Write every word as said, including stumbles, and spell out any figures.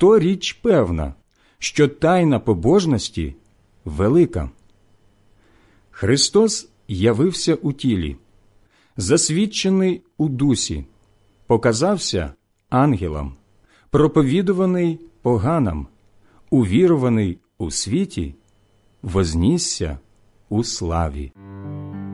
то річ певна, що тайна побожності велика. Христос явився у тілі, засвідчений у дусі, показався ангелам, проповідуваний поганам, увіруваний у світі, вознісся у славі.